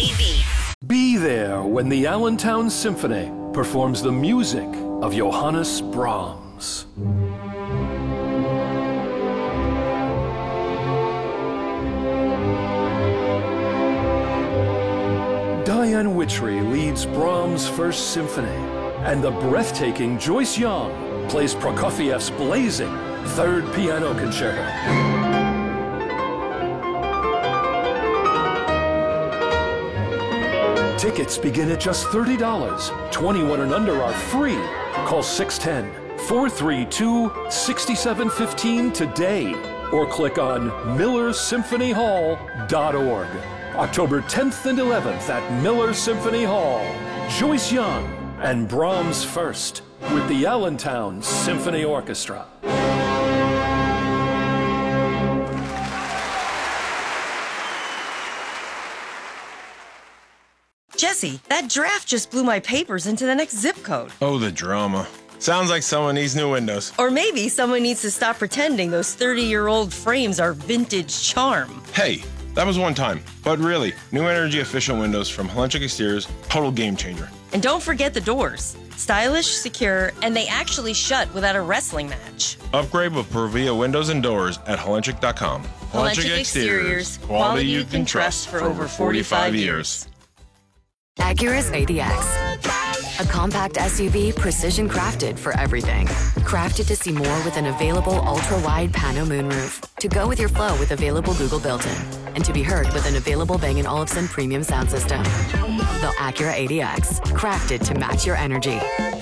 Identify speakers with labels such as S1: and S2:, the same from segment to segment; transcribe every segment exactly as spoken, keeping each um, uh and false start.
S1: E V.
S2: Be there when the Allentown Symphony performs the music of Johannes Brahms. Diane Witchery leads Brahms' First Symphony, and the breathtaking Joyce Young plays Prokofiev's blazing Third Piano Concerto. Tickets begin at just thirty dollars. twenty-one and under are free. Call six one zero, four three two, six seven one five today or click on miller symphony hall dot org. October tenth and eleventh at Miller Symphony Hall. Joyce Young and Brahms First with the Allentown Symphony Orchestra.
S3: Jesse, that draft just blew my papers into the next zip code.
S4: Oh, the drama. Sounds like someone needs new windows.
S3: Or maybe someone needs to stop pretending those thirty-year-old frames are vintage charm.
S4: Hey, that was one time. But really, New Energy Official Windows from Helentric Exteriors, total game changer.
S3: And don't forget the doors. Stylish, secure, and they actually shut without a wrestling match.
S4: Upgrade with Provia Windows and Doors at helentric dot com.
S3: Helentric Exteriors, quality you can trust for over forty-five years.
S5: Acura's A D X. A compact S U V precision crafted for everything. Crafted to see more with an available ultra-wide pano moonroof. To go with your flow with available Google built-in. And to be heard with an available Bang and Olufsen premium sound system. The Acura A D X. Crafted to match your energy.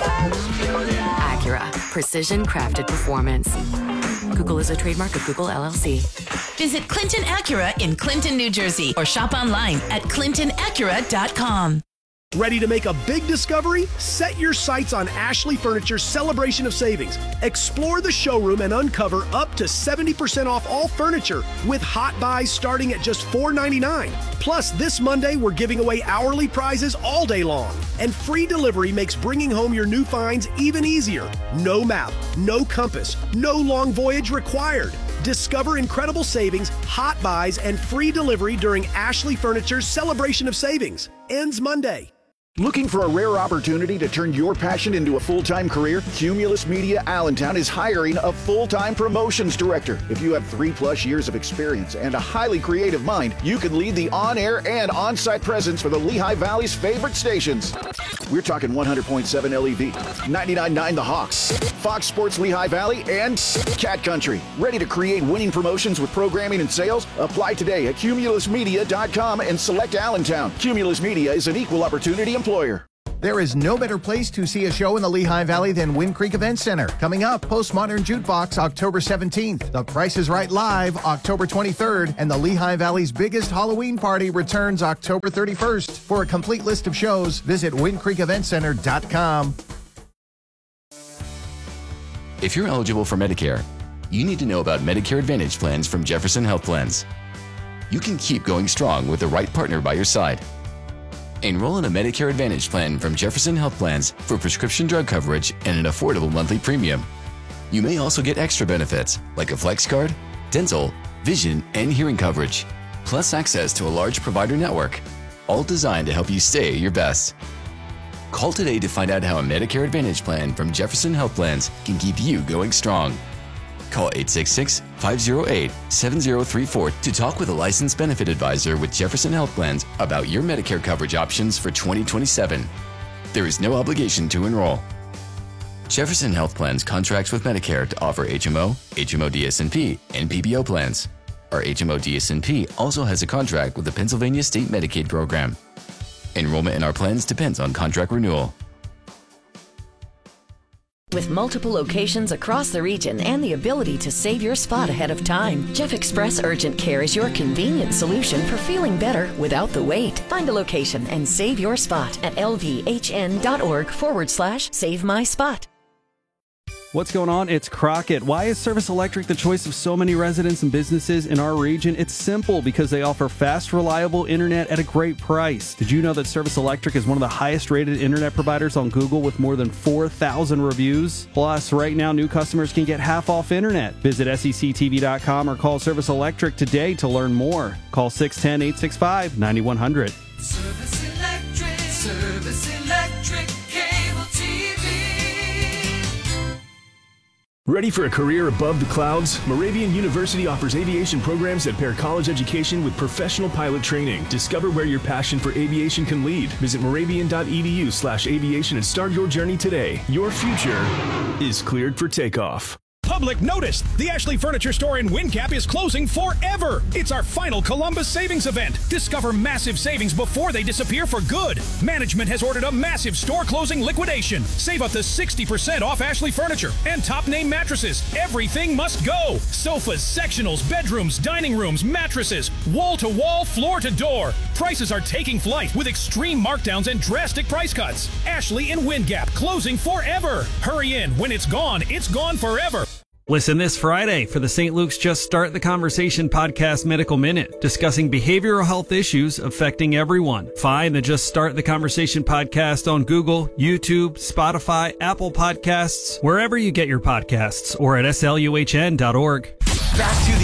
S5: Acura. Precision crafted performance. Google is a trademark of Google L L C.
S1: Visit Clinton Acura in Clinton, New Jersey, or shop online at clinton acura dot com.
S6: Ready to make a big discovery? Set your sights on Ashley Furniture's Celebration of Savings. Explore the showroom and uncover up to seventy percent off all furniture with hot buys starting at just four ninety-nine. Plus, this Monday, we're giving away hourly prizes all day long. And free delivery makes bringing home your new finds even easier. No map, no compass, no long voyage required. Discover incredible savings, hot buys, and free delivery during Ashley Furniture's Celebration of Savings. Ends Monday.
S7: Looking for a rare opportunity to turn your passion into a full-time career? Cumulus Media Allentown is hiring a full-time promotions director. If you have three plus years of experience and a highly creative mind, you can lead the on-air and on-site presence for the Lehigh Valley's favorite stations. We're talking one hundred point seven L E V, ninety-nine point nine The Hawks, Fox Sports Lehigh Valley, and Cat Country. Ready to create winning promotions with programming and sales? Apply today at cumulus media dot com and select Allentown. Cumulus Media is an equal opportunity employer.
S8: There is no better place to see a show in the Lehigh Valley than Wind Creek Event Center. Coming up, Postmodern Jukebox October seventeenth, The Price is Right Live October twenty-third, and the Lehigh Valley's biggest Halloween party returns October thirty-first. For a complete list of shows, visit wind creek event center dot com.
S9: If you're eligible for Medicare, you need to know about Medicare Advantage plans from Jefferson Health Plans. You can keep going strong with the right partner by your side. Enroll in a Medicare Advantage plan from Jefferson Health Plans for prescription drug coverage and an affordable monthly premium. You may also get extra benefits like a flex card, dental, vision, and hearing coverage, plus access to a large provider network, all designed to help you stay your best. Call today to find out how a Medicare Advantage plan from Jefferson Health Plans can keep you going strong. Call eight six six, five oh eight, seven oh three four to talk with a licensed benefit advisor with Jefferson Health Plans about your Medicare coverage options for twenty twenty-seven. There is no obligation to enroll. Jefferson Health Plans contracts with Medicare to offer H M O, H M O D S N P, and P P O plans. Our H M O D S N P also has a contract with the Pennsylvania State Medicaid program. Enrollment in our plans depends on contract renewal.
S10: With multiple locations across the region and the ability to save your spot ahead of time, Jeff Express Urgent Care is your convenient solution for feeling better without the wait. Find a location and save your spot at lvhn.org forward slash save my spot.
S11: What's going on? It's Crockett. Why is Service Electric the choice of so many residents and businesses in our region? It's simple, because they offer fast, reliable internet at a great price. Did you know that Service Electric is one of the highest rated internet providers on Google with more than four thousand reviews? Plus, right now, new customers can get half off internet. Visit S E C T V dot com or call Service Electric today to learn more. Call six one zero, eight six five, nine one zero zero.
S12: Service Electric Cable T V.
S13: Ready for a career above the clouds? Moravian University offers aviation programs that pair college education with professional pilot training. Discover where your passion for aviation can lead. Visit moravian.edu slash aviation and start your journey today. Your future is cleared for takeoff.
S14: Public notice! The Ashley Furniture Store in WinCap is closing forever! It's our final Columbus savings event. Discover massive savings before they disappear for good. Management has ordered a massive store closing liquidation. Save up to sixty percent off Ashley Furniture and top name mattresses. Everything must go. Sofas, sectionals, bedrooms, dining rooms, mattresses, wall to wall, floor to door. Prices are taking flight with extreme markdowns and drastic price cuts. Ashley in WinGap, closing forever. Hurry in. When it's gone, it's gone forever.
S11: Listen this Friday for the Saint Luke's Just Start the Conversation podcast Medical Minute, discussing behavioral health issues affecting everyone. Find the Just Start the Conversation podcast on Google, YouTube, Spotify, Apple Podcasts, wherever you get your podcasts, or at S L U H N dot org.
S15: Back to the